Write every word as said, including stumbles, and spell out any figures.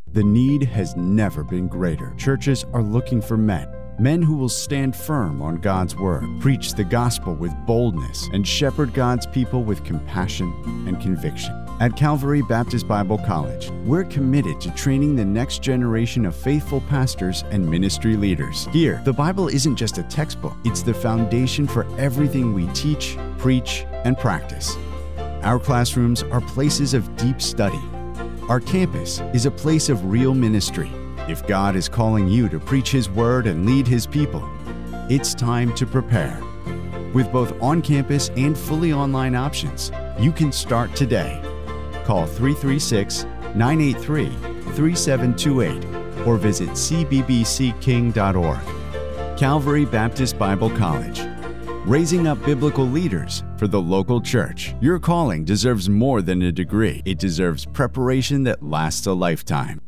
The need has never been greater. Churches are looking for men. Men who will stand firm on God's word, preach the gospel with boldness, and shepherd God's people with compassion and conviction. At Calvary Baptist Bible College, we're committed to training the next generation of faithful pastors and ministry leaders. Here, the Bible isn't just a textbook, it's the foundation for everything we teach, preach, and practice. Our classrooms are places of deep study. Our campus is a place of real ministry. If God is calling you to preach His word and lead His people, it's time to prepare. With both on-campus and fully online options, you can start today. Call three three six, nine eight three, three seven two eight or visit c b b c king dot org. Calvary Baptist Bible College, raising up biblical leaders for the local church. Your calling deserves more than a degree. It deserves preparation that lasts a lifetime.